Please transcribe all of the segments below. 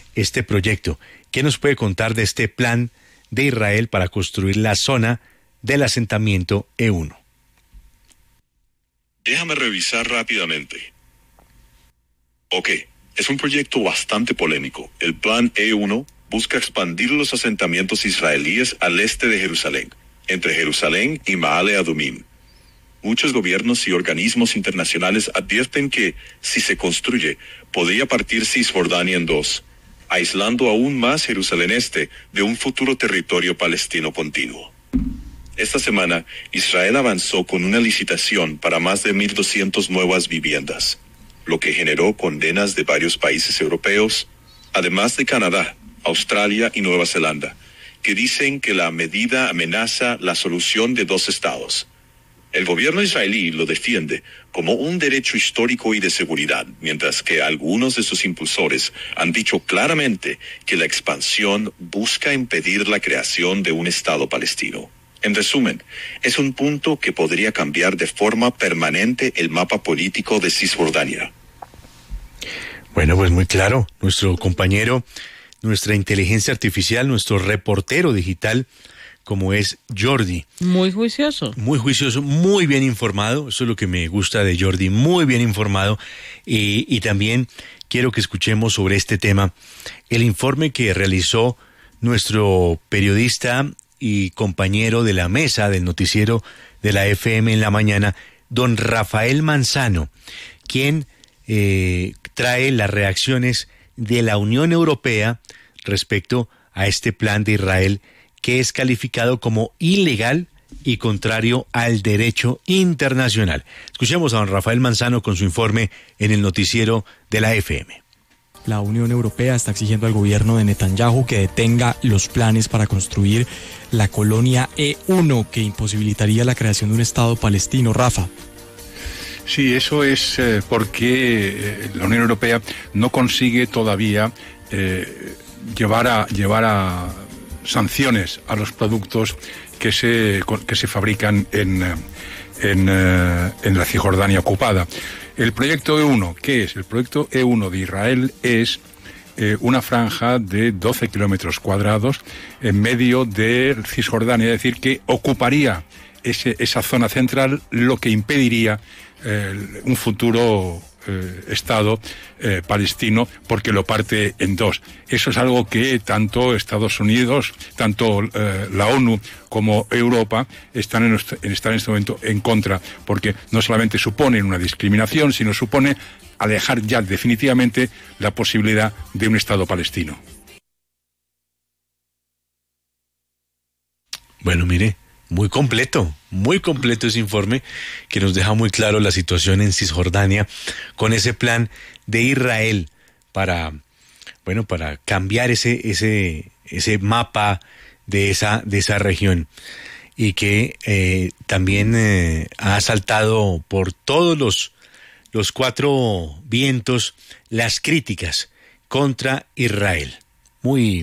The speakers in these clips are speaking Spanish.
este proyecto. ¿Qué nos puede contar de este plan de Israel para construir la zona del asentamiento E1? Déjame revisar rápidamente. Ok, es un proyecto bastante polémico. El plan E1 busca expandir los asentamientos israelíes al este de Jerusalén, entre Jerusalén y Maale Adumim. Muchos gobiernos y organismos internacionales advierten que, si se construye, podría partir Cisjordania en dos, aislando aún más Jerusalén Este de un futuro territorio palestino continuo. Esta semana, Israel avanzó con una licitación para más de 1.200 nuevas viviendas, lo que generó condenas de varios países europeos, además de Canadá, Australia y Nueva Zelanda, que dicen que la medida amenaza la solución de dos estados. El gobierno israelí lo defiende como un derecho histórico y de seguridad, mientras que algunos de sus impulsores han dicho claramente que la expansión busca impedir la creación de un Estado palestino. En resumen, es un punto que podría cambiar de forma permanente el mapa político de Cisjordania. Bueno, pues muy claro, nuestro compañero, nuestra inteligencia artificial, nuestro reportero digital, como es Jordi. Muy juicioso. Muy juicioso, muy bien informado. Eso es lo que me gusta de Jordi, muy bien informado. Y también quiero que escuchemos sobre este tema el informe que realizó nuestro periodista y compañero de la mesa del noticiero de la FM en la mañana, don Rafael Manzano, quien trae las reacciones de la Unión Europea respecto a este plan de Israel, que es calificado como ilegal y contrario al derecho internacional. Escuchemos a don Rafael Manzano con su informe en el noticiero de la FM. La Unión Europea está exigiendo al gobierno de Netanyahu que detenga los planes para construir la colonia E1, que imposibilitaría la creación de un Estado palestino. Rafa. Sí, eso es porque la Unión Europea no consigue todavía llevar a sanciones a los productos que se fabrican en la Cisjordania ocupada. El proyecto E1, ¿qué es? El proyecto E1 de Israel es una franja de 12 kilómetros cuadrados en medio de Cisjordania, es decir, que ocuparía esa zona central, lo que impediría un futuro Estado palestino, porque lo parte en dos. Eso es algo que tanto Estados Unidos, tanto la ONU como Europa están en este momento en contra, porque no solamente supone una discriminación, sino supone alejar ya definitivamente la posibilidad de un Estado palestino. Bueno, mire, muy completo ese informe que nos deja muy claro la situación en Cisjordania con ese plan de Israel para cambiar ese mapa de esa región, y que también ha saltado por todos los cuatro vientos las críticas contra Israel. Muy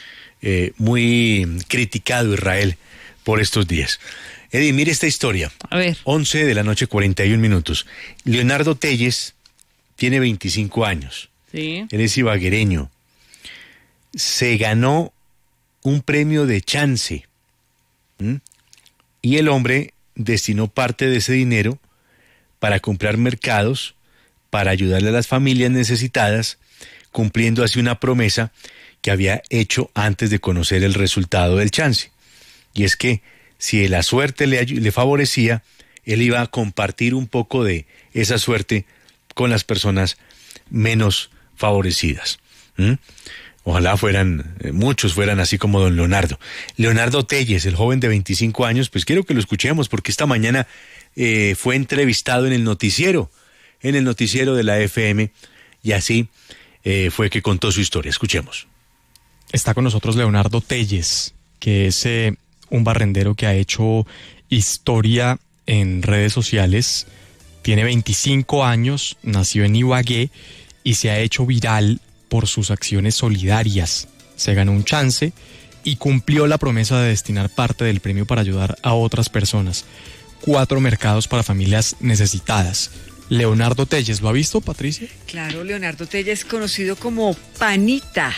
criticado Israel por estos días. Eddie, mire esta historia. A ver. 11 de la noche, 41 minutos. Leonardo Telles tiene 25 años. Sí. Él es ibaguereño. Se ganó un premio de chance. Y el hombre destinó parte de ese dinero para comprar mercados, para ayudarle a las familias necesitadas, cumpliendo así una promesa que había hecho antes de conocer el resultado del chance. Y es que si la suerte le favorecía, él iba a compartir un poco de esa suerte con las personas menos favorecidas. Ojalá muchos fueran así como don Leonardo. Leonardo Telles, el joven de 25 años, pues quiero que lo escuchemos porque esta mañana fue entrevistado en el noticiero de la FM, y así fue que contó su historia. Escuchemos. Está con nosotros Leonardo Telles, que es un barrendero que ha hecho historia en redes sociales. Tiene 25 años, nació en Ibagué y se ha hecho viral por sus acciones solidarias. Se ganó un chance y cumplió la promesa de destinar parte del premio para ayudar a otras personas. 4 mercados para familias necesitadas. Leonardo Telles, ¿lo ha visto, Patricia? Claro, Leonardo Telles, conocido como Panita.